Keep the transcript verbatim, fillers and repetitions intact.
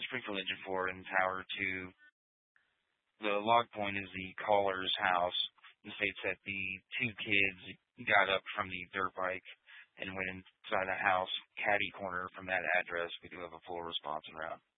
the Springfield Engine four and Tower two. The log point is the caller's house. It states that the two kids got up from the dirt bike and went inside a house, caddy corner from that address. We do have a full response en route.